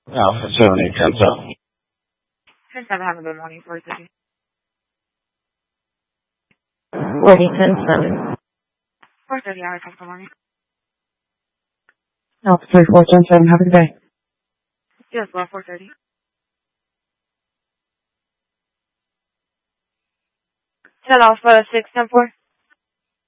Alpha 7810. 10-7, have a good morning, 430. Ready, 10-7. 430 hours, have a good morning. Alpha 3410-7, have a good day. Yes, well, 430. Tell Alpha 610-4.